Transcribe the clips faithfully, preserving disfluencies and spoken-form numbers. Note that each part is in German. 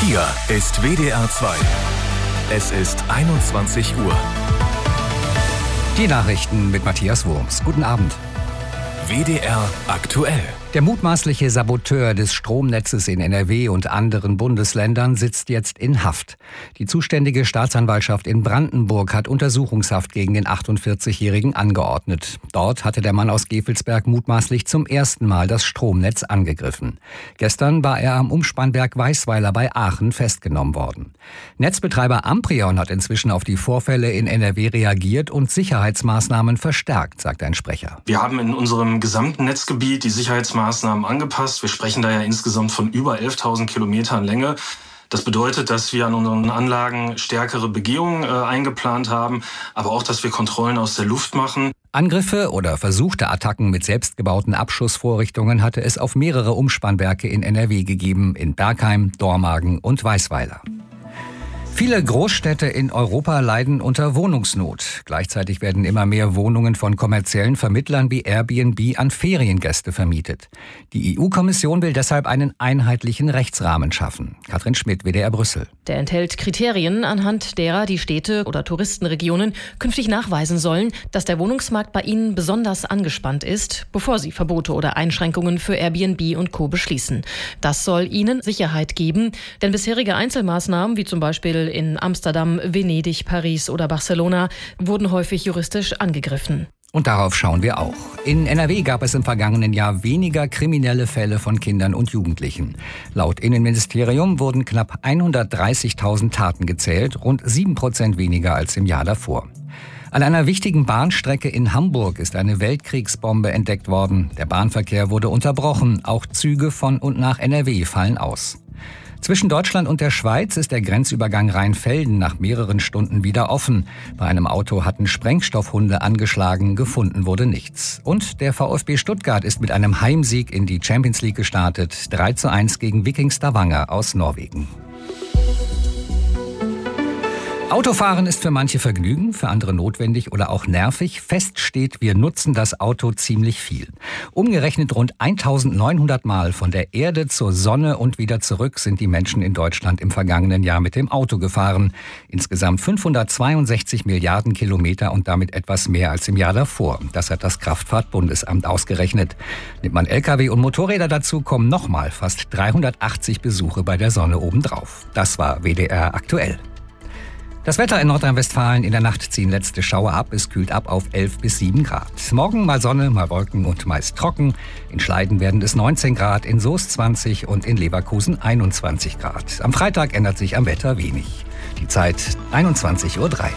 Hier ist W D R zwei. Es ist einundzwanzig Uhr. Die Nachrichten mit Matthias Wurms. Guten Abend. W D R aktuell. Der mutmaßliche Saboteur des Stromnetzes in N R W und anderen Bundesländern sitzt jetzt in Haft. Die zuständige Staatsanwaltschaft in Brandenburg hat Untersuchungshaft gegen den achtundvierzigjährigen angeordnet. Dort hatte der Mann aus Gevelsberg mutmaßlich zum ersten Mal das Stromnetz angegriffen. Gestern war er am Umspannwerk Weisweiler bei Aachen festgenommen worden. Netzbetreiber Amprion hat inzwischen auf die Vorfälle in N R W reagiert und Sicherheitsmaßnahmen verstärkt, sagt ein Sprecher. Wir haben in unserem gesamten Netzgebiet die Sicherheitsmaßnahmen Maßnahmen angepasst. Wir sprechen da ja insgesamt von über elftausend Kilometern Länge. Das bedeutet, dass wir an unseren Anlagen stärkere Begehungen äh, eingeplant haben, aber auch, dass wir Kontrollen aus der Luft machen. Angriffe oder versuchte Attacken mit selbstgebauten Abschussvorrichtungen hatte es auf mehrere Umspannwerke in N R W gegeben, in Bergheim, Dormagen und Weisweiler. Viele Großstädte in Europa leiden unter Wohnungsnot. Gleichzeitig werden immer mehr Wohnungen von kommerziellen Vermittlern wie Airbnb an Feriengäste vermietet. Die E U-Kommission will deshalb einen einheitlichen Rechtsrahmen schaffen. Katrin Schmidt, W D R Brüssel. Der enthält Kriterien, anhand derer die Städte oder Touristenregionen künftig nachweisen sollen, dass der Wohnungsmarkt bei ihnen besonders angespannt ist, bevor sie Verbote oder Einschränkungen für Airbnb und Co. beschließen. Das soll ihnen Sicherheit geben, denn bisherige Einzelmaßnahmen, wie zum Beispiel in Amsterdam, Venedig, Paris oder Barcelona, wurden häufig juristisch angegriffen. Und darauf schauen wir auch. In N R W gab es im vergangenen Jahr weniger kriminelle Fälle von Kindern und Jugendlichen. Laut Innenministerium wurden knapp hundertdreißigtausend Taten gezählt, rund sieben Prozent weniger als im Jahr davor. An einer wichtigen Bahnstrecke in Hamburg ist eine Weltkriegsbombe entdeckt worden. Der Bahnverkehr wurde unterbrochen. Auch Züge von und nach N R W fallen aus. Zwischen Deutschland und der Schweiz ist der Grenzübergang Rheinfelden nach mehreren Stunden wieder offen. Bei einem Auto hatten Sprengstoffhunde angeschlagen, gefunden wurde nichts. Und der VfB Stuttgart ist mit einem Heimsieg in die Champions League gestartet. drei zu eins gegen Viking Stavanger aus Norwegen. Autofahren ist für manche Vergnügen, für andere notwendig oder auch nervig. Fest steht, wir nutzen das Auto ziemlich viel. Umgerechnet rund eintausendneunhundert Mal von der Erde zur Sonne und wieder zurück sind die Menschen in Deutschland im vergangenen Jahr mit dem Auto gefahren. Insgesamt fünfhundertzweiundsechzig Milliarden Kilometer und damit etwas mehr als im Jahr davor. Das hat das Kraftfahrtbundesamt ausgerechnet. Nimmt man L K W und Motorräder dazu, kommen nochmal fast dreihundertachtzig Besuche bei der Sonne obendrauf. Das war W D R aktuell. Das Wetter in Nordrhein-Westfalen: in der Nacht ziehen letzte Schauer ab. Es kühlt ab auf elf bis sieben Grad. Morgen mal Sonne, mal Wolken und meist trocken. In Schleiden werden es neunzehn Grad, in Soest zwanzig und in Leverkusen einundzwanzig Grad. Am Freitag ändert sich am Wetter wenig. Die Zeit einundzwanzig Uhr drei.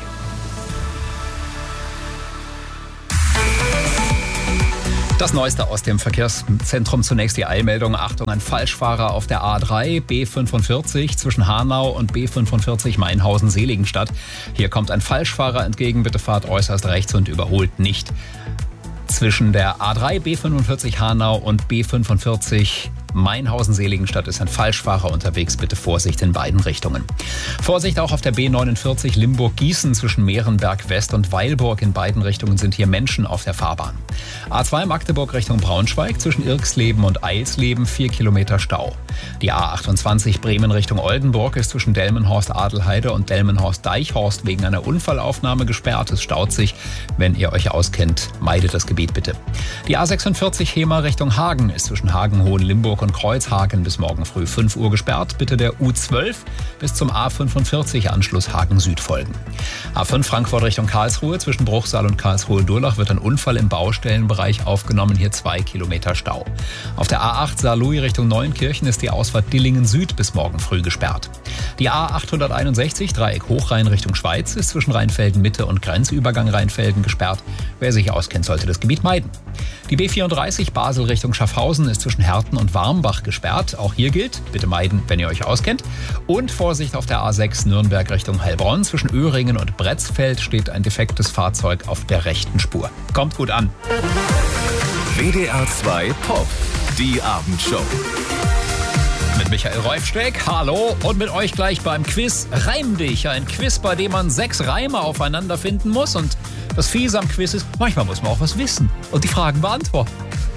Das Neueste aus dem Verkehrszentrum. Zunächst die Eilmeldung. Achtung, ein Falschfahrer auf der A drei, B fünfundvierzig zwischen Hanau und B fünfundvierzig Mainhausen-Seligenstadt. Hier kommt ein Falschfahrer entgegen. Bitte fahrt äußerst rechts und überholt nicht. Zwischen der A drei, B fünfundvierzig Hanau und B fünfundvierzig Mainhausen-Seligenstadt ist ein Falschfahrer unterwegs. Bitte Vorsicht in beiden Richtungen. Vorsicht auch auf der B neunundvierzig Limburg-Gießen zwischen Mehrenberg West und Weilburg. In beiden Richtungen sind hier Menschen auf der Fahrbahn. A zwei Magdeburg Richtung Braunschweig zwischen Irksleben und Eilsleben vier Kilometer Stau. Die A achtundzwanzig Bremen Richtung Oldenburg ist zwischen Delmenhorst-Adelheide und Delmenhorst-Deichhorst wegen einer Unfallaufnahme gesperrt. Es staut sich. Wenn ihr euch auskennt, meidet das Gebiet bitte. Die A sechsundvierzig Hemer Richtung Hagen ist zwischen Hagen-Hohenlimburg und Kreuzhagen bis morgen früh fünf Uhr gesperrt. Bitte der U zwölf bis zum A fünfundvierzig Anschluss Hagen Süd folgen. A fünf Frankfurt Richtung Karlsruhe zwischen Bruchsal und Karlsruhe-Durlach wird ein Unfall im Baustellenbereich aufgenommen. Hier zwei Kilometer Stau. Auf der A acht Saarlouis Richtung Neunkirchen ist die Ausfahrt Dillingen Süd bis morgen früh gesperrt. Die A achthunderteinundsechzig Dreieck Hochrhein Richtung Schweiz ist zwischen Rheinfelden Mitte und Grenzübergang Rheinfelden gesperrt. Wer sich auskennt, sollte das Gebiet meiden. Die B vierunddreißig Basel Richtung Schaffhausen ist zwischen Herten und Warmbach gesperrt. Auch hier gilt, bitte meiden, wenn ihr euch auskennt. Und Vorsicht auf der A sechs Nürnberg Richtung Heilbronn. Zwischen Öhringen und Bretzfeld steht ein defektes Fahrzeug auf der rechten Spur. Kommt gut an. W D R zwei Pop, die Abendshow. Mit Michael Reufsteck, hallo, und mit euch gleich beim Quiz Reim dich. Ein Quiz, bei dem man sechs Reime aufeinander finden muss. Und das Fiese am Quiz ist, manchmal muss man auch was wissen und die Fragen beantworten.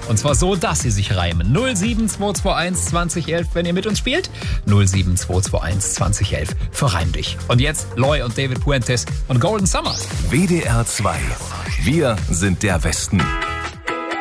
Und zwar so, dass sie sich reimen. null sieben zwei zwei eins zwanzig elf, wenn ihr mit uns spielt. null sieben zwei zwei eins zwanzig elf für Reim dich. Und jetzt Loy und David Puentes und Golden Summer. W D R zwei. Wir sind der Westen.